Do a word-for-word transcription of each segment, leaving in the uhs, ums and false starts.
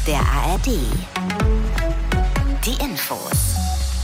der A R D. Die Infos.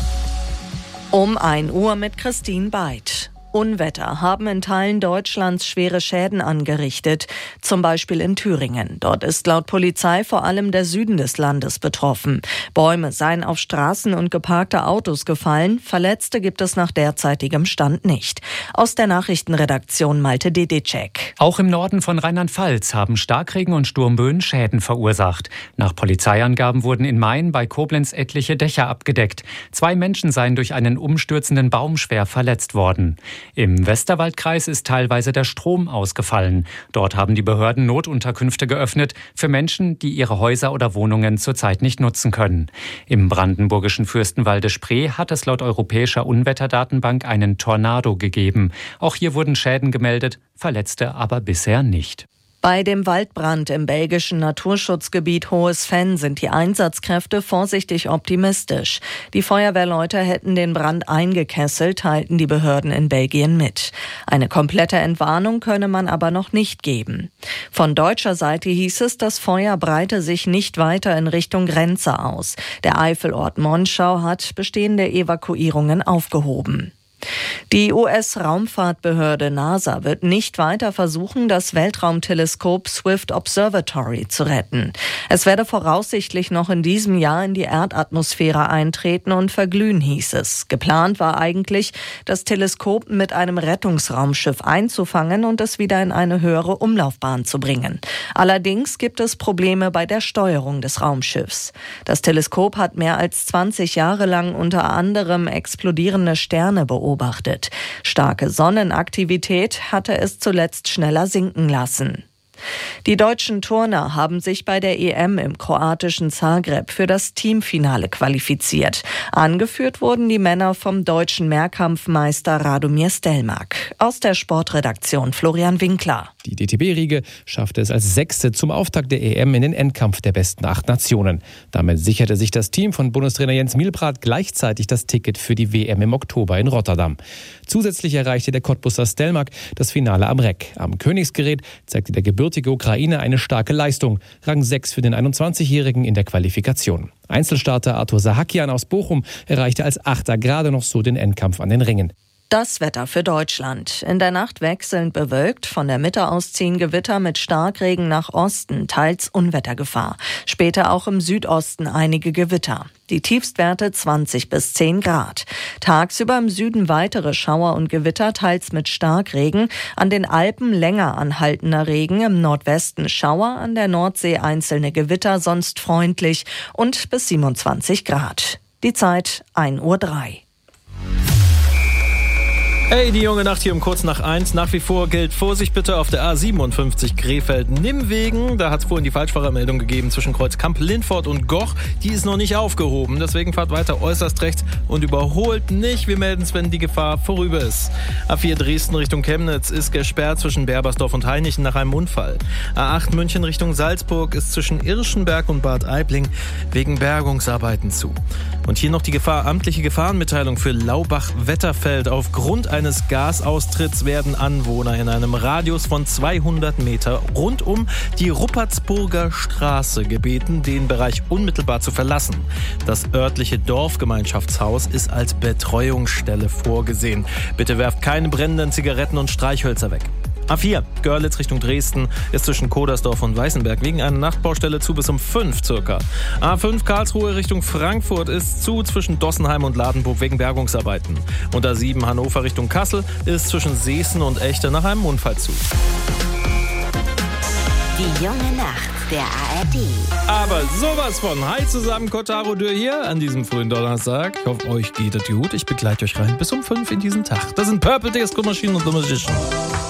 Um ein Uhr mit Christine Beid. Unwetter haben in Teilen Deutschlands schwere Schäden angerichtet, zum Beispiel in Thüringen. Dort ist laut Polizei vor allem der Süden des Landes betroffen. Bäume seien auf Straßen und geparkte Autos gefallen. Verletzte gibt es nach derzeitigem Stand nicht. Aus der Nachrichtenredaktion Malte Dedicek. Auch im Norden von Rheinland-Pfalz haben Starkregen und Sturmböen Schäden verursacht. Nach Polizeiangaben wurden in Main bei Koblenz etliche Dächer abgedeckt. Zwei Menschen seien durch einen umstürzenden Baum schwer verletzt worden. Im Westerwaldkreis ist teilweise der Strom ausgefallen. Dort haben die Behörden Notunterkünfte geöffnet für Menschen, die ihre Häuser oder Wohnungen zurzeit nicht nutzen können. Im brandenburgischen Fürstenwalde-Spree hat es laut europäischer Unwetterdatenbank einen Tornado gegeben. Auch hier wurden Schäden gemeldet, Verletzte aber bisher nicht. Bei dem Waldbrand im belgischen Naturschutzgebiet Hohes Venn sind die Einsatzkräfte vorsichtig optimistisch. Die Feuerwehrleute hätten den Brand eingekesselt, teilten die Behörden in Belgien mit. Eine komplette Entwarnung könne man aber noch nicht geben. Von deutscher Seite hieß es, das Feuer breite sich nicht weiter in Richtung Grenze aus. Der Eifelort Monschau hat bestehende Evakuierungen aufgehoben. Die U S-Raumfahrtbehörde NASA wird nicht weiter versuchen, das Weltraumteleskop Swift Observatory zu retten. Es werde voraussichtlich noch in diesem Jahr in die Erdatmosphäre eintreten und verglühen, hieß es. Geplant war eigentlich, das Teleskop mit einem Rettungsraumschiff einzufangen und es wieder in eine höhere Umlaufbahn zu bringen. Allerdings gibt es Probleme bei der Steuerung des Raumschiffs. Das Teleskop hat mehr als zwanzig Jahre lang unter anderem explodierende Sterne beobachtet. beobachtet. Starke Sonnenaktivität hatte es zuletzt schneller sinken lassen. Die deutschen Turner haben sich bei der E M im kroatischen Zagreb für das Teamfinale qualifiziert. Angeführt wurden die Männer vom deutschen Mehrkampfmeister Radomir Stelmak. Aus der Sportredaktion Florian Winkler. Die D T B-Riege schaffte es als Sechste zum Auftakt der E M in den Endkampf der besten acht Nationen. Damit sicherte sich das Team von Bundestrainer Jens Mielbrath gleichzeitig das Ticket für die W M im Oktober in Rotterdam. Zusätzlich erreichte der Cottbusser Stelmak das Finale am Reck. Am Königsgerät zeigte der gebürtige Ukraine eine starke Leistung. Rang sechs für den einundzwanzigjährigen in der Qualifikation. Einzelstarter Arthur Sahakian aus Bochum erreichte als Achter gerade noch so den Endkampf an den Ringen. Das Wetter für Deutschland. In der Nacht wechselnd bewölkt, von der Mitte aus ziehen Gewitter mit Starkregen nach Osten, teils Unwettergefahr. Später auch im Südosten einige Gewitter. Die Tiefstwerte zwanzig bis zehn Grad. Tagsüber im Süden weitere Schauer und Gewitter, teils mit Starkregen. An den Alpen länger anhaltender Regen, im Nordwesten Schauer, an der Nordsee einzelne Gewitter, sonst freundlich und bis siebenundzwanzig Grad. Die Zeit ein Uhr drei. Hey, die junge Nacht hier um kurz nach eins. Nach wie vor gilt Vorsicht bitte auf der A siebenundfünfzig Krefeld-Nimmwegen. Da hat es vorhin die Falschfahrermeldung gegeben zwischen Kreuzkamp, Lindfort und Goch. Die ist noch nicht aufgehoben. Deswegen fahrt weiter äußerst rechts und überholt nicht. Wir melden es, wenn die Gefahr vorüber ist. A vier Dresden Richtung Chemnitz ist gesperrt zwischen Berbersdorf und Hainichen nach einem Unfall. A acht München Richtung Salzburg ist zwischen Irschenberg und Bad Aibling wegen Bergungsarbeiten zu. Und hier noch die Gefahr, amtliche Gefahrenmitteilung für Laubach-Wetterfeld. Aufgrund eines Gasaustritts werden Anwohner in einem Radius von zweihundert Meter rund um die Ruppertsburger Straße gebeten, den Bereich unmittelbar zu verlassen. Das örtliche Dorfgemeinschaftshaus ist als Betreuungsstelle vorgesehen. Bitte werft keine brennenden Zigaretten und Streichhölzer weg. A vier, Görlitz Richtung Dresden, ist zwischen Kodersdorf und Weißenberg wegen einer Nachtbaustelle zu bis um fünf circa. A fünf, Karlsruhe Richtung Frankfurt ist zu zwischen Dossenheim und Ladenburg wegen Bergungsarbeiten. Und A sieben, Hannover Richtung Kassel ist zwischen Seeßen und Echte nach einem Unfall zu. Die junge Nacht der A R D. Aber sowas von. Hi zusammen, Kotaro Dürr hier an diesem frühen Donnerstag. Ich hoffe, euch geht es gut. Ich begleite euch rein bis um fünf in diesen Tag. Das sind Purple Disco Machine und The Magician.